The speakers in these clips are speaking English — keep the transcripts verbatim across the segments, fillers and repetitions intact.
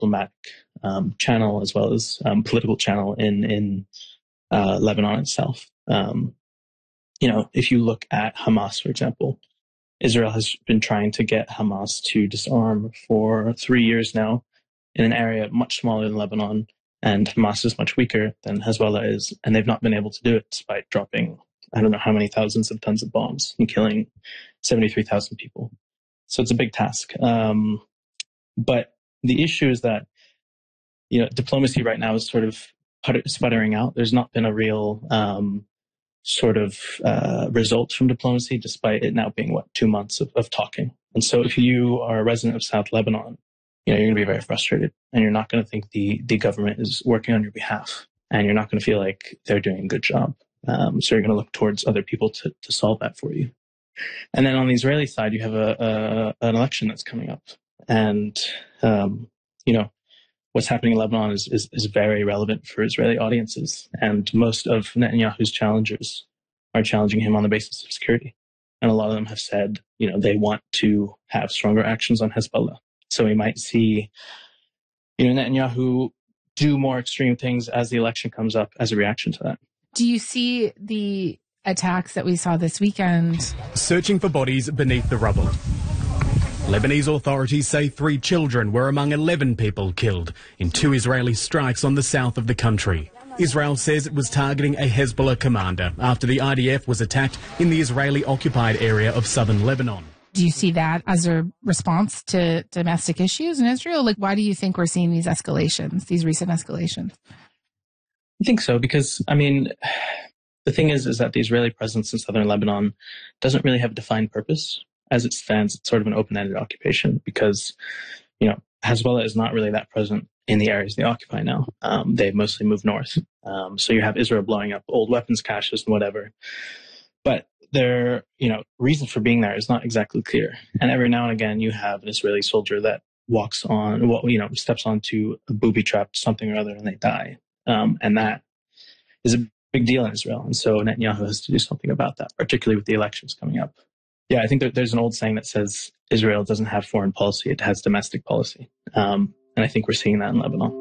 diplomatic um, channel as well as um, political channel in in uh, Lebanon itself. Um, you know, if you look at Hamas, for example, Israel has been trying to get Hamas to disarm for three years now in an area much smaller than Lebanon, and Hamas is much weaker than Hezbollah is, and they've not been able to do it despite dropping, I don't know how many thousands of tons of bombs and killing seventy-three thousand people. So it's a big task. Um, but the issue is that, you know, diplomacy right now is sort of sputtering out. There's not been a real um, sort of uh, results from diplomacy, despite it now being, what, two months of, of talking. And so if you are a resident of South Lebanon, you know, you're going to be very frustrated, and you're not going to think the, the government is working on your behalf, and you're not going to feel like they're doing a good job. Um, so you're going to look towards other people to, to solve that for you. And then on the Israeli side, you have a, a an election that's coming up. And, um, you know, what's happening in Lebanon is, is, is very relevant for Israeli audiences. And most of Netanyahu's challengers are challenging him on the basis of security. And a lot of them have said, you know, they want to have stronger actions on Hezbollah. So we might see, you know, Netanyahu do more extreme things as the election comes up as a reaction to that. Do you see the attacks that we saw this weekend? Searching for bodies beneath the rubble. Lebanese authorities say three children were among eleven people killed in two Israeli strikes on the south of the country. Israel says it was targeting a Hezbollah commander after the I D F was attacked in the Israeli-occupied area of southern Lebanon. Do you see that as a response to domestic issues in Israel? Like, why do you think we're seeing these escalations, these recent escalations? I think so, because, I mean, the thing is, is that the Israeli presence in southern Lebanon doesn't really have a defined purpose. As it stands, it's sort of an open-ended occupation because, you know, Hezbollah is not really that present in the areas they occupy now. Um, they've mostly moved north. Um, so you have Israel blowing up old weapons caches and whatever. But their, you know, reason for being there is not exactly clear. And every now and again, you have an Israeli soldier that walks on, well, you know, steps onto a booby trap, something or other, and they die. Um, and that is a big deal in Israel. And so Netanyahu has to do something about that, particularly with the elections coming up. Yeah, I think that there's an old saying that says Israel doesn't have foreign policy, it has domestic policy. Um, and I think we're seeing that in Lebanon.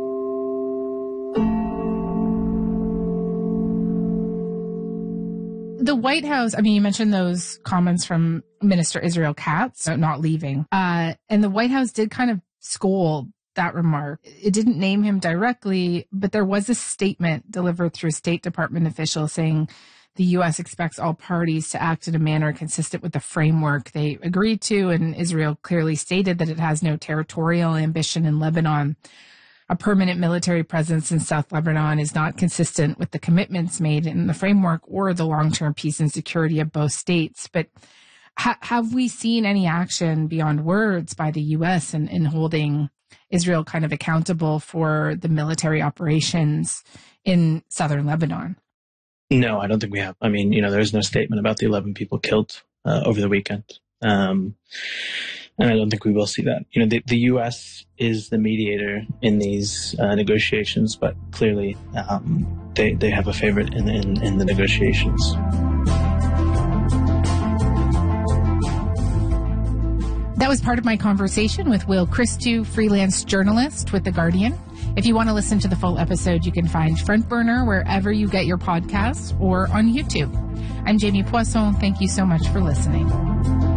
The White House, I mean, you mentioned those comments from Minister Israel Katz, not leaving. Uh, and the White House did kind of scold that remark. It didn't name him directly, but there was a statement delivered through a State Department official saying the U S expects all parties to act in a manner consistent with the framework they agreed to, and Israel clearly stated that it has no territorial ambition in Lebanon. A permanent military presence in South Lebanon is not consistent with the commitments made in the framework or the long-term peace and security of both states. But ha- have we seen any action beyond words by the U S in, in holding Israel kind of accountable for the military operations in southern Lebanon? No, I don't think we have. I mean, you know, there's no statement about the eleven people killed uh, over the weekend. Um, and I don't think we will see that. You know, the, the U S is the mediator in these uh, negotiations, but clearly um, they, they have a favorite in, in, in the negotiations. That was part of my conversation with Will Christou, freelance journalist with The Guardian. If you want to listen to the full episode, you can find Front Burner wherever you get your podcasts or on YouTube. I'm Jamie Poisson. Thank you so much for listening.